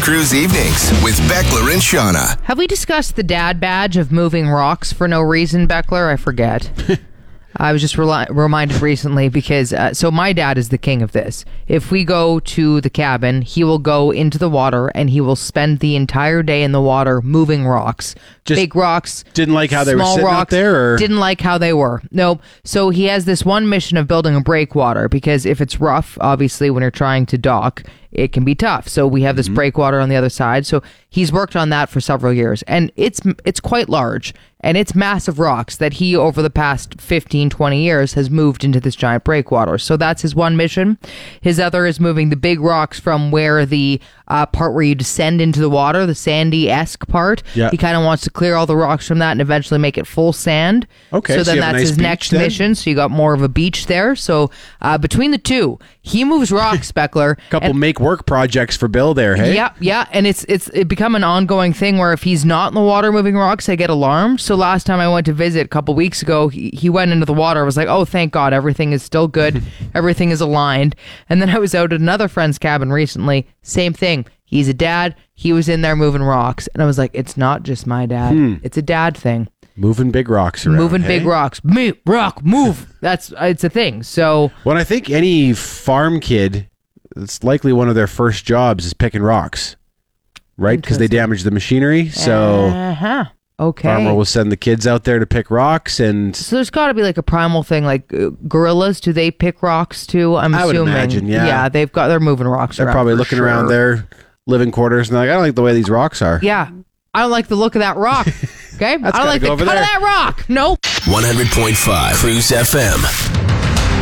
Cruise Evenings with Beckler and Shauna. Have we discussed the dad badge of moving rocks for no reason, Beckler? I forget. I was just reminded recently because, so my dad is the king of this. If we go to the cabin, he will go into the water and he will spend the entire day in the water moving rocks. Just big rocks. Didn't like how they were sitting out there? Or? Didn't like how they were. No. So he has this one mission of building a breakwater because if it's rough, obviously when you're trying to dock, it can be tough. So we have this breakwater on the other side. So he's worked on that for several years. And it's quite large. And it's massive rocks that he, over the past 15, 20 years, has moved into this giant breakwater. So that's his one mission. His other is moving the big rocks from where the part where you descend into the water, the sandy-esque part. Yeah. He kind of wants to clear all the rocks from that and eventually make it full sand. Okay. So then that's his next mission. So you got more of a beach there. So between the two, he moves rocks, Beckler. Couple make work projects for Bill there, hey? Yeah. And it's become an ongoing thing where if he's not in the water moving rocks, I get alarmed. So last time I went to visit a couple weeks ago, he went into the water. I was like, oh, thank God, everything is still good. Everything is aligned. And then I was out at another friend's cabin recently. Same thing. He's a dad. He was in there moving rocks. And I was like, it's not just my dad. It's a dad thing. Moving big rocks around. Moving big rocks. Move. It's a thing. So when I think any farm kid, it's likely one of their first jobs is picking rocks, right? Because they damage the machinery. So okay. Farmer will send the kids out there to pick rocks, and so there's got to be like a primal thing, like gorillas. Do they pick rocks too? I would imagine, yeah. They're moving rocks. They're probably looking around their living quarters and they're like, I don't like the way these rocks are. Yeah, I don't like the look of that rock. Okay, I don't like the cut of that rock. Nope. 100.5 Cruise FM.